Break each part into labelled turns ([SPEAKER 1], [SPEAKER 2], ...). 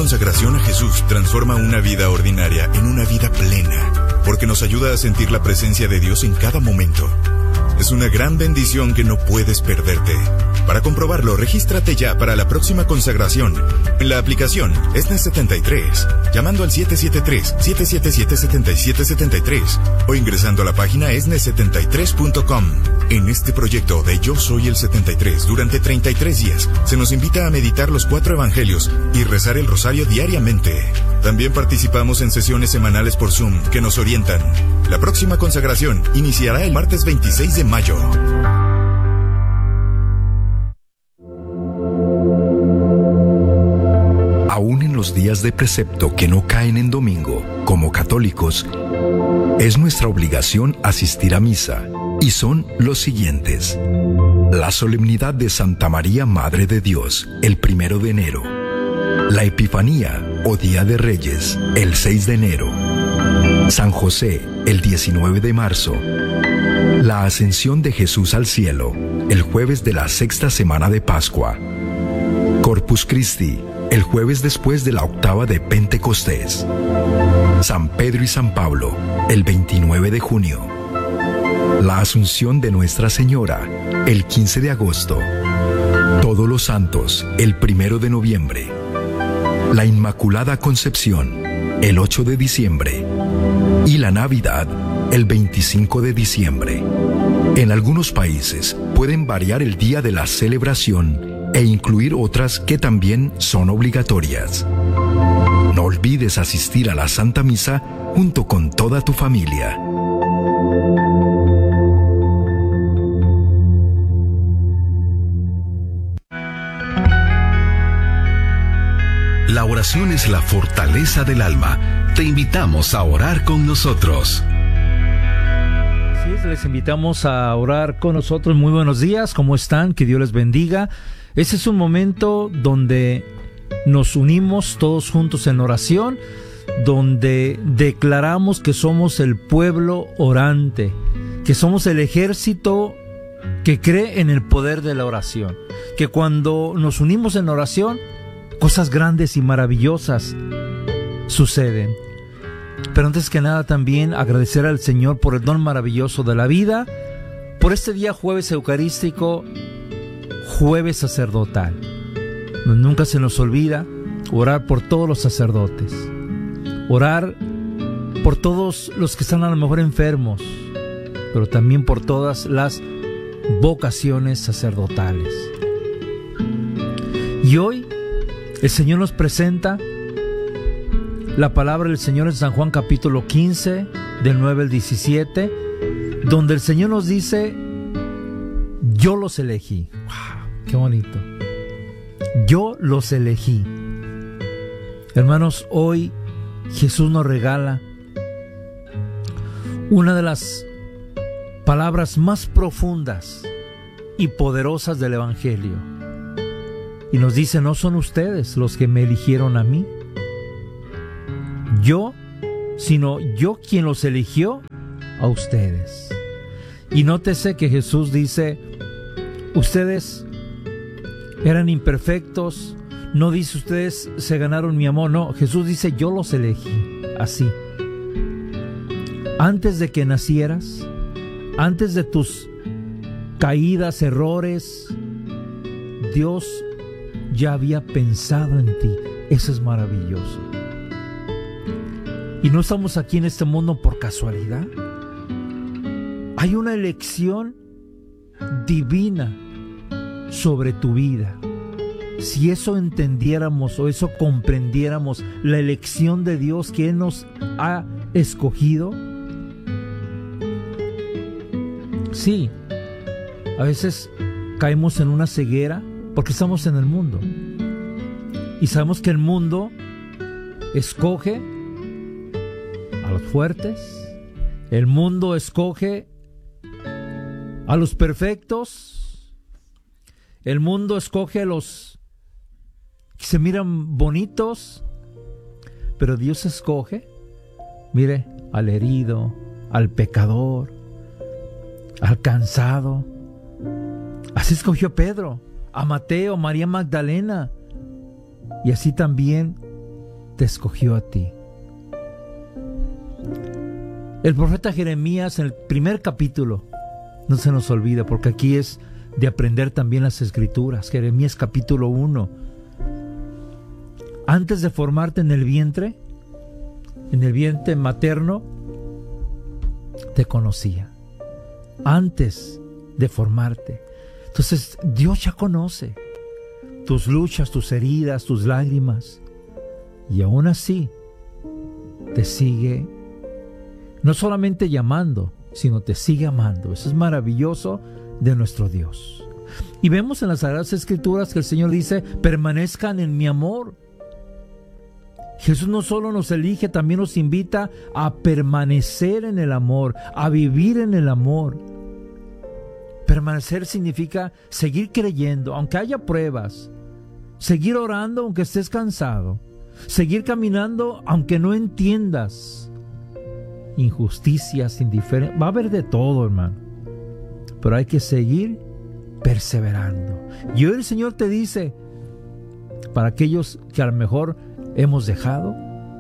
[SPEAKER 1] consagración a Jesús transforma una vida ordinaria en una vida plena, porque nos ayuda a sentir la presencia de Dios en cada momento. Es una gran bendición que no puedes perderte. Para comprobarlo, regístrate ya para la próxima consagración en la aplicación ESNE73, llamando al 773-777-7773 o ingresando a la página esne73.com. En este proyecto de Yo Soy el 73, durante 33 días, se nos invita a meditar los 4 evangelios y rezar el rosario diariamente. También participamos en sesiones semanales por Zoom que nos orientan. La próxima consagración iniciará el martes 26 de mayo.
[SPEAKER 2] Aún en los días de precepto que no caen en domingo, como católicos, es nuestra obligación asistir a misa, y son los siguientes: la solemnidad de Santa María, Madre de Dios, el 1 de enero, la Epifanía o Día de Reyes, el 6 de enero, San José, el 19 de marzo, la Ascensión de Jesús al cielo, el jueves de la sexta semana de Pascua, Corpus Christi, el jueves después de la octava de Pentecostés, San Pedro y San Pablo, el 29 de junio, la Asunción de Nuestra Señora, el 15 de agosto, Todos los Santos, el 1 de noviembre, la Inmaculada Concepción, el 8 de diciembre, y la Navidad, el 25 de diciembre. En algunos países pueden variar el día de la celebración e incluir otras que también son obligatorias. No olvides asistir a la Santa Misa junto con toda tu familia.
[SPEAKER 3] La oración es la fortaleza del alma. Te invitamos a orar con nosotros.
[SPEAKER 4] Así es, les invitamos a orar con nosotros. Muy buenos días, ¿cómo están? Que Dios les bendiga. Ese es un momento donde nos unimos todos juntos en oración, donde declaramos que somos el pueblo orante, que somos el ejército que cree en el poder de la oración, que cuando nos unimos en oración, cosas grandes y maravillosas suceden. Pero antes que nada también agradecer al Señor por el don maravilloso de la vida, por este día jueves eucarístico, jueves sacerdotal. Nunca se nos olvida orar por todos los sacerdotes, orar por todos los que están a lo mejor enfermos, pero también por todas las vocaciones sacerdotales. Y hoy el Señor nos presenta la palabra del Señor en San Juan capítulo 15, del 9 al 17, donde el Señor nos dice: yo los elegí. ¡Wow! ¡Qué bonito! Yo los elegí. Hermanos, hoy Jesús nos regala una de las palabras más profundas y poderosas del Evangelio. Y nos dice: no son ustedes los que me eligieron a mí, sino yo quien los eligió a ustedes. Y nótese que Jesús dice: ustedes eran imperfectos, no dice ustedes se ganaron mi amor, no, Jesús dice: yo los elegí, así. Antes de que nacieras, antes de tus caídas, errores, Dios ya había pensado en ti. Eso es maravilloso. Y no estamos aquí en este mundo por casualidad. Hay una elección divina sobre tu vida. Si eso entendiéramos o eso comprendiéramos, la elección de Dios que Él nos ha escogido. Sí, a veces caemos en una ceguera porque estamos en el mundo. Y sabemos que el mundo escoge a los fuertes, el mundo escoge a los perfectos, el mundo escoge a los que se miran bonitos, pero Dios escoge, mire, al herido, al pecador, al cansado. Así escogió Pedro, a Mateo, María Magdalena, y así también te escogió a ti. El profeta Jeremías, en el primer capítulo, no se nos olvida, porque aquí es de aprender también las Escrituras. Jeremías capítulo 1. Antes de formarte en el vientre materno, te conocía. Antes de formarte. Entonces, Dios ya conoce tus luchas, tus heridas, tus lágrimas. Y aún así, te sigue no solamente llamando, sino te sigue amando. Eso es maravilloso de nuestro Dios. Y vemos en las Sagradas Escrituras que el Señor dice, permanezcan en mi amor. Jesús no solo nos elige, también nos invita a permanecer en el amor, a vivir en el amor. Permanecer significa seguir creyendo, aunque haya pruebas, seguir orando aunque estés cansado, seguir caminando aunque no entiendas injusticias, indiferencias. Va a haber de todo, hermano, pero hay que seguir perseverando. Y hoy el Señor te dice, para aquellos que a lo mejor hemos dejado,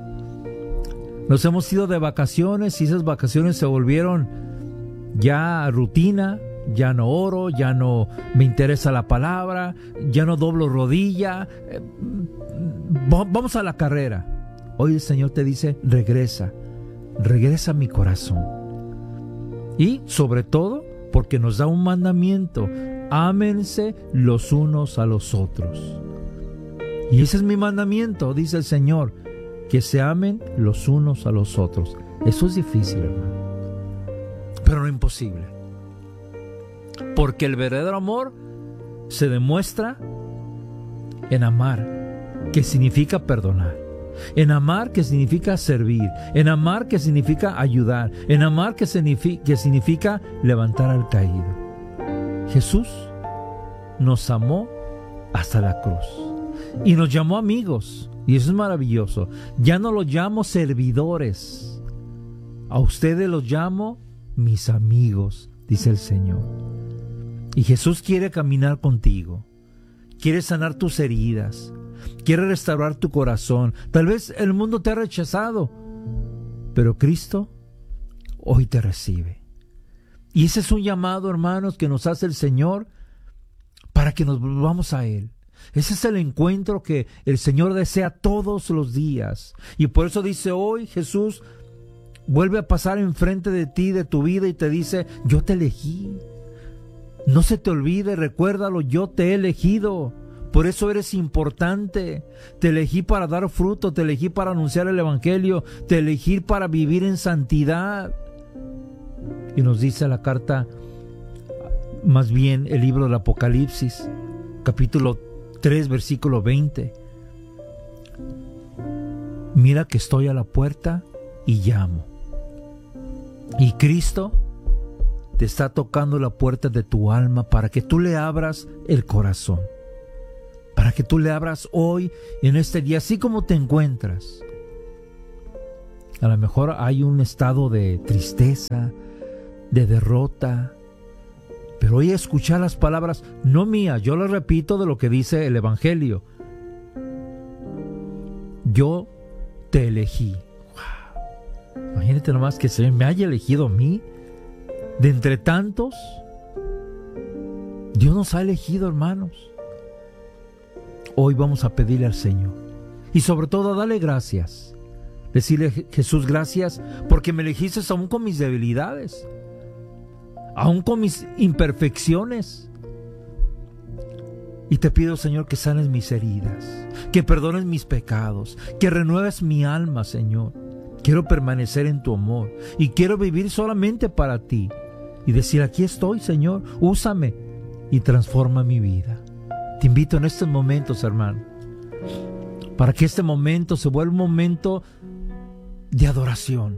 [SPEAKER 4] nos hemos ido de vacaciones y esas vacaciones se volvieron ya rutina, ya no oro, ya no me interesa la palabra, ya no doblo rodilla, vamos a la carrera. Hoy el Señor te dice, regresa a mi corazón. Y sobre todo, porque nos da un mandamiento, ámense los unos a los otros. Y ese es mi mandamiento, dice el Señor, que se amen los unos a los otros. Eso es difícil, hermano, pero no imposible. Porque el verdadero amor se demuestra en amar, que significa perdonar. En amar, que significa servir. En amar, que significa ayudar. En amar, que significa levantar al caído. Jesús nos amó hasta la cruz y nos llamó amigos, y eso es maravilloso. Ya no los llamo servidores, a ustedes los llamo mis amigos, dice el Señor. Y Jesús quiere caminar contigo, quiere sanar tus heridas, quiere restaurar tu corazón. Tal vez el mundo te ha rechazado, pero Cristo hoy te recibe. Y ese es un llamado, hermanos, que nos hace el Señor para que nos volvamos a Él. Ese es el encuentro que el Señor desea todos los días. Y por eso dice hoy Jesús, vuelve a pasar enfrente de ti, de tu vida, y te dice, yo te elegí. No se te olvide, recuérdalo, yo te he elegido. Por eso eres importante. Te elegí para dar fruto, te elegí para anunciar el Evangelio, te elegí para vivir en santidad. Y nos dice la carta, más bien el libro del Apocalipsis, capítulo 3, versículo 20. Mira que estoy a la puerta y llamo. Y Cristo te está tocando la puerta de tu alma para que tú le abras el corazón. Para que tú le abras hoy, en este día, así como te encuentras. A lo mejor hay un estado de tristeza, de derrota, pero hoy escuchar las palabras, no mías, yo las repito de lo que dice el Evangelio. Yo te elegí. Wow. Imagínate nomás que se me haya elegido a mí. De entre tantos, Dios nos ha elegido, hermanos. Hoy vamos a pedirle al Señor, y sobre todo darle gracias. Decirle, Jesús, gracias porque me elegiste aún con mis debilidades, aún con mis imperfecciones. Y te pido, Señor, que sanes mis heridas, que perdones mis pecados, que renueves mi alma, Señor. Quiero permanecer en tu amor y quiero vivir solamente para ti. Y decir, aquí estoy, Señor, úsame y transforma mi vida. Te invito en estos momentos, hermano, para que este momento se vuelva un momento de adoración,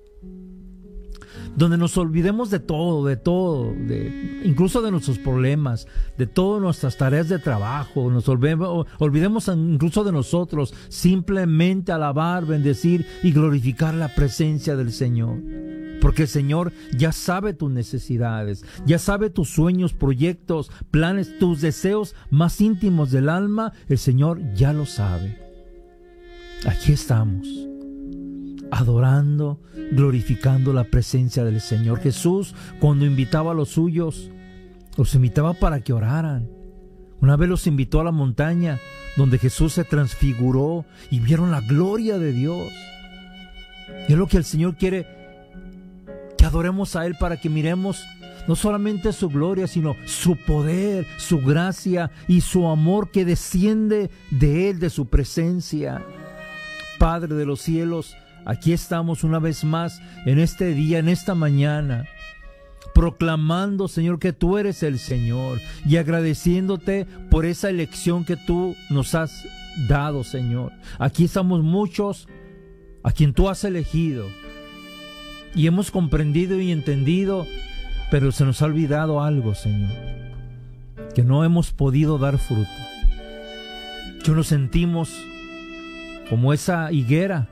[SPEAKER 4] donde nos olvidemos de todo, incluso de nuestros problemas, de todas nuestras tareas de trabajo, nos olvidemos incluso de nosotros, simplemente alabar, bendecir y glorificar la presencia del Señor. Porque el Señor ya sabe tus necesidades, ya sabe tus sueños, proyectos, planes, tus deseos más íntimos del alma. El Señor ya lo sabe. Aquí estamos, adorando, glorificando la presencia del Señor. Jesús, cuando invitaba a los suyos, los invitaba para que oraran. Una vez los invitó a la montaña donde Jesús se transfiguró y vieron la gloria de Dios. Y es lo que el Señor quiere, que adoremos a Él, para que miremos no solamente su gloria, sino su poder, su gracia y su amor que desciende de Él, de su presencia. Padre de los cielos, aquí estamos una vez más en este día, en esta mañana, proclamando, Señor, que tú eres el Señor, y agradeciéndote por esa elección que tú nos has dado, Señor. Aquí estamos muchos a quien tú has elegido y hemos comprendido y entendido, pero se nos ha olvidado algo, Señor, que no hemos podido dar fruto, que nos sentimos como esa higuera.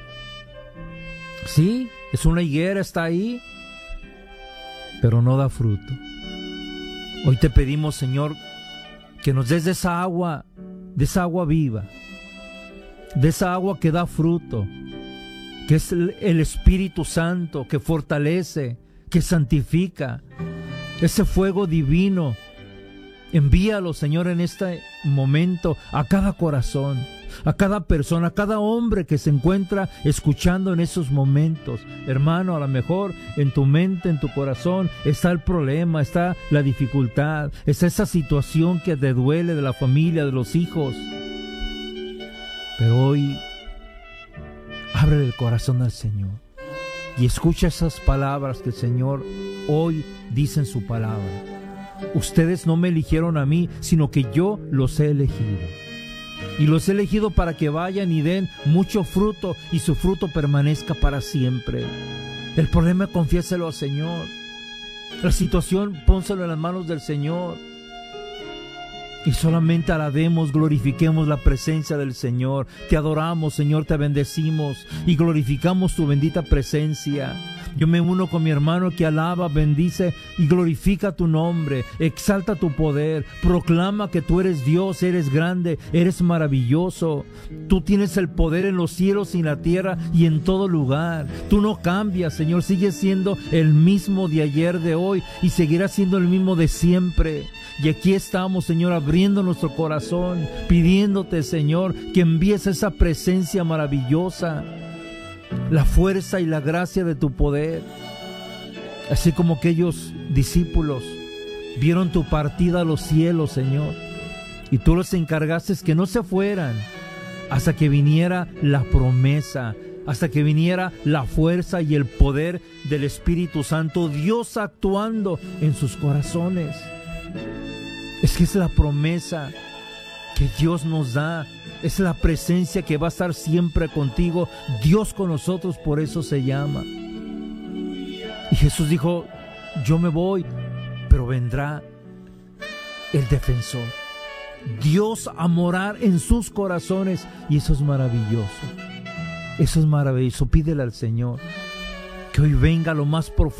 [SPEAKER 4] Sí, es una higuera, está ahí, pero no da fruto. Hoy te pedimos, Señor, que nos des de esa agua viva, de esa agua que da fruto, que es el Espíritu Santo, que fortalece, que santifica, ese fuego divino. Envíalo, Señor, en este momento a cada corazón, a cada persona, a cada hombre que se encuentra escuchando en esos momentos. Hermano, a lo mejor en tu mente, en tu corazón está el problema, está la dificultad, está esa situación que te duele de la familia, de los hijos. Pero hoy abre el corazón al Señor y escucha esas palabras que el Señor hoy dice en su palabra. Ustedes no me eligieron a mí, sino que yo los he elegido. Y los he elegido para que vayan y den mucho fruto, y su fruto permanezca para siempre. El problema, confiéselo al Señor. La situación, pónselo en las manos del Señor. Y solamente alabemos, glorifiquemos la presencia del Señor. Te adoramos, Señor, te bendecimos y glorificamos tu bendita presencia. Yo me uno con mi hermano que alaba, bendice y glorifica tu nombre, exalta tu poder, proclama que tú eres Dios, eres grande, eres maravilloso. Tú tienes el poder en los cielos y en la tierra y en todo lugar. Tú no cambias, Señor, sigues siendo el mismo de ayer, de hoy, y seguirás siendo el mismo de siempre. Y aquí estamos, Señor, abriendo nuestro corazón, pidiéndote, Señor, que envíes esa presencia maravillosa, la fuerza y la gracia de tu poder. Así como aquellos discípulos vieron tu partida a los cielos, Señor, y tú los encargaste que no se fueran hasta que viniera la promesa, hasta que viniera la fuerza y el poder del Espíritu Santo, Dios actuando en sus corazones. Es que es la promesa que Dios nos da, es la presencia que va a estar siempre contigo, Dios con nosotros, por eso se llama. Y Jesús dijo, yo me voy, pero vendrá el defensor, Dios a morar en sus corazones, y eso es maravilloso, eso es maravilloso. Pídele al Señor que hoy venga lo más profundo